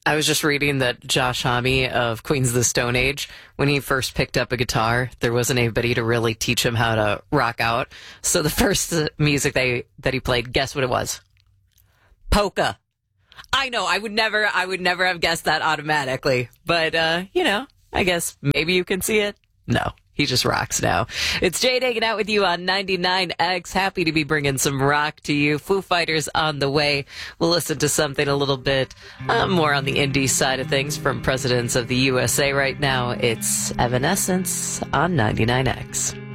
I was just reading that Josh Homme of Queens of the Stone Age, when he first picked up a guitar, there wasn't anybody to really teach him how to rock out. So the first music that he played, guess what it was? Polka. I know, I would never have guessed that automatically. But, I guess maybe you can see it. No, he just rocks now. It's Jade hanging out with you on 99X. Happy to be bringing some rock to you. Foo Fighters on the way. We'll listen to something a little bit more on the indie side of things from Presidents of the USA right now. It's Evanescence on 99X.